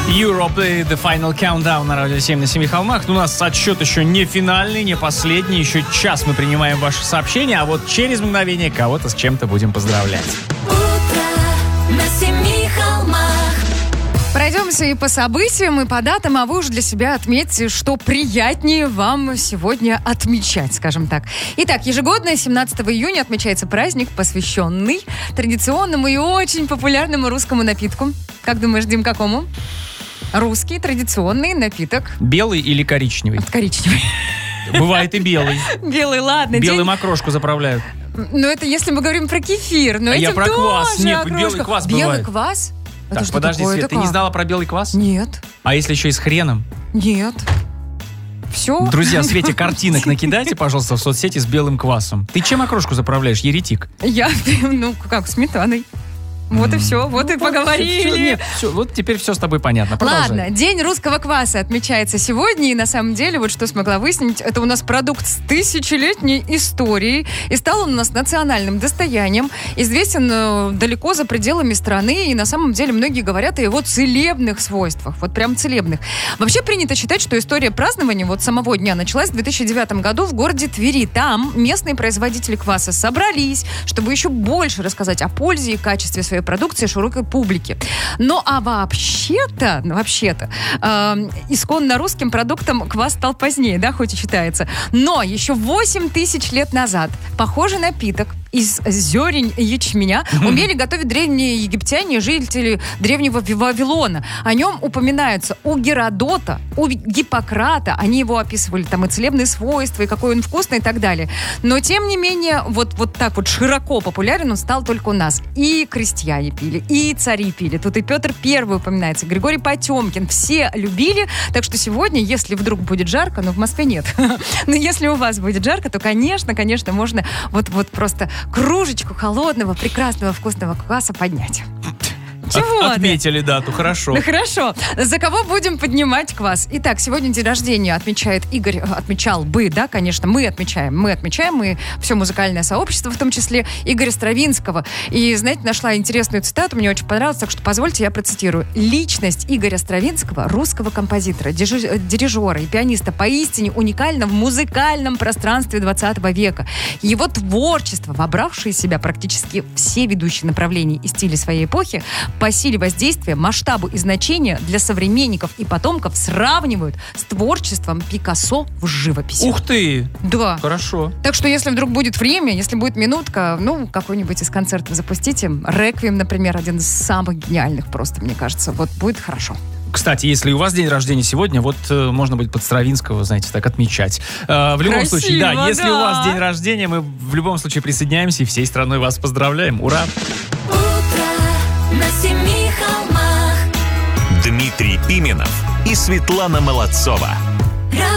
Europe и The Final Countdown на радио 7 на 7 холмах. У нас отсчет еще не финальный, не последний. Еще час мы принимаем ваши сообщения, а вот через мгновение кого-то с чем-то будем поздравлять. Утро на 7 холмах. Пройдемся и по событиям, и по датам, а вы уж для себя отметьте, что приятнее вам сегодня отмечать, скажем так. Итак, ежегодно 17 июня отмечается праздник, посвященный традиционному и очень популярному русскому напитку. Как думаешь, Дим, какому? Русский традиционный напиток. Белый или коричневый? Коричневый. Бывает и белый. Белый, ладно. Белым окрошку заправляют. Ну, это если мы говорим про кефир. Но я про квас. тоже Нет, окрошка. белый квас Белый бывает. Квас? Так, подожди, такое? Свет, ты не знала про белый квас? Нет. А если еще и с хреном? Нет. Все. Друзья, Свете картинок накидайте, пожалуйста, в соцсети с белым квасом. Ты чем окрошку заправляешь, еретик? Я, сметаной. Вот и все, вот и поговорили. Нет, все, вот теперь все с тобой понятно. Продолжай. Ладно, День русского кваса отмечается сегодня, и на самом деле, вот что смогла выяснить, это у нас продукт с тысячелетней историей, и стал он у нас национальным достоянием, известен далеко за пределами страны, и на самом деле многие говорят о его целебных свойствах, вот прям целебных. Вообще принято считать, что история празднования вот самого дня началась в 2009 году в городе Твери. Там местные производители кваса собрались, чтобы еще больше рассказать о пользе и качестве своей продукции широкой публике. Ну, а вообще-то, исконно русским продуктом квас стал позднее, да, хоть и считается. Но еще 8 тысяч лет назад похожий напиток из зерен ячменя умели готовить древние египтяне, жители древнего Вавилона. О нем упоминаются у Геродота, у Гиппократа. Они его описывали, там, и целебные свойства, и какой он вкусный, и так далее. Но, тем не менее, вот так вот широко популярен он стал только у нас. И крестьяне пили, и цари пили. Тут и Петр Первый упоминается, Григорий Потемкин. Все любили. Так что сегодня, если вдруг будет жарко, но в Москве нет, но если у вас будет жарко, то, конечно, можно вот просто кружечку холодного, прекрасного, вкусного кваса поднять. Чего Отметили дату, хорошо. Ну хорошо. За кого будем поднимать квас? Итак, сегодня день рождения отмечает Игорь, отмечал бы, да, конечно, мы отмечаем, все музыкальное сообщество, в том числе Игоря Стравинского. И, знаете, нашла интересную цитату, мне очень понравилось, так что позвольте, я процитирую. Личность Игоря Стравинского, русского композитора, дирижера и пианиста, поистине уникальна в музыкальном пространстве 20 века. Его творчество, вобравшее в себя практически все ведущие направления и стили своей эпохи, по силе воздействия, масштабу и значения для современников и потомков сравнивают с творчеством Пикассо в живописи. Ух ты! Да. Хорошо. Так что, если вдруг будет время, если будет минутка, какой-нибудь из концертов запустите. «Реквием», например, один из самых гениальных просто, мне кажется. Вот будет хорошо. Кстати, если у вас день рождения сегодня, можно будет под Стравинского, знаете, так отмечать. В любом случае, да, если у вас день рождения, мы в любом случае присоединяемся и всей страной вас поздравляем. Ура! На 7 холмах. Дмитрий Пименов и Светлана Молодцова.